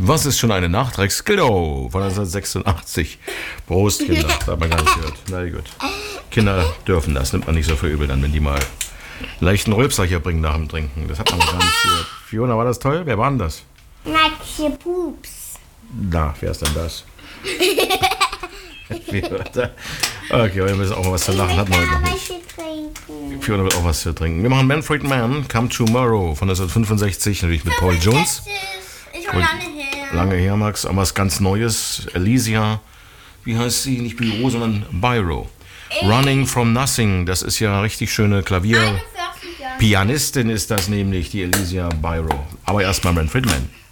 Was ist schon eine Nacht? Rex Kiddo von 1986. Prost, Kinder. Das hat man gar nicht gehört. Na gut. Kinder dürfen das. Nimmt man nicht so für übel dann, wenn die mal leichten Rülpser hier bringen nach dem Trinken. Das hat man gar nicht gehört. Fiona, war das toll? Wer war denn das? Maxi Pups. Na, wer ist denn das? Okay, wir müssen auch mal was zu lachen. Hatten wir heute noch nicht. Fiona will auch was zu trinken. Wir machen Manfred Mann, Come Tomorrow von 1965, natürlich mit Paul Jones. Ist schon lange her. Lange her, Max, aber was ganz Neues. Alicia, wie heißt sie? Nicht Biro, sondern Biro. Running from Nothing, das ist ja richtig schöne 41 Jahre. Pianistin ist das nämlich, die Alicia Biro. Aber erstmal Manfred Mann.